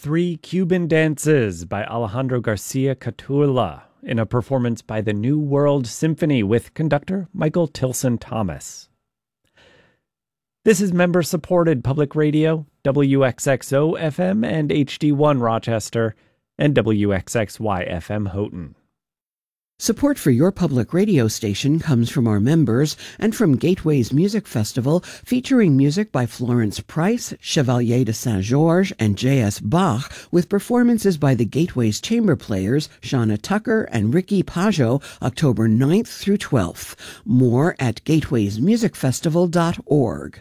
Three Cuban Dances by Alejandro Garcia Caturla in a performance by the New World Symphony with conductor Michael Tilson Thomas. This is member-supported public radio, WXXO FM and HD1 Rochester, and WXXY FM Houghton. Support for your public radio station comes from our members and from Gateway's Music Festival, featuring music by Florence Price, Chevalier de Saint-Georges, and J.S. Bach, with performances by the Gateway's chamber players, Shauna Tucker and Ricky Pajo, October 9th through 12th. More at gatewaysmusicfestival.org.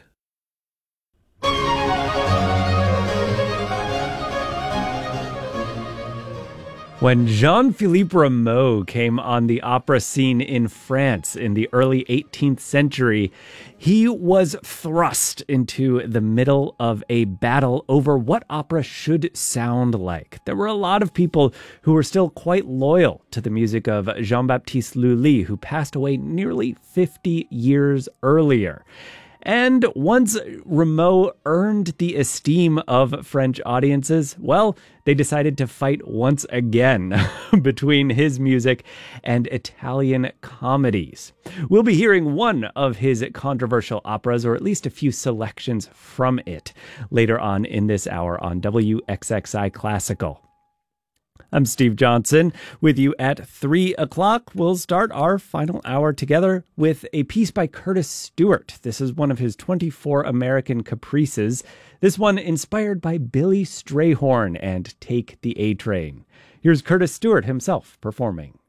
When Jean-Philippe Rameau came on the opera scene in France in the early 18th century, he was thrust into the middle of a battle over what opera should sound like. There were a lot of people who were still quite loyal to the music of Jean-Baptiste Lully, who passed away nearly 50 years earlier. And once Rameau earned the esteem of French audiences, well, they decided to fight once again between his music and Italian comedies. We'll be hearing one of his controversial operas, or at least a few selections from it, later on in this hour on WXXI Classical. I'm Steve Johnson with you at 3 o'clock. We'll start our final hour together with a piece by Curtis Stewart. This is one of his 24 American Caprices. This one inspired by Billy Strayhorn and Take the A Train. Here's Curtis Stewart himself performing.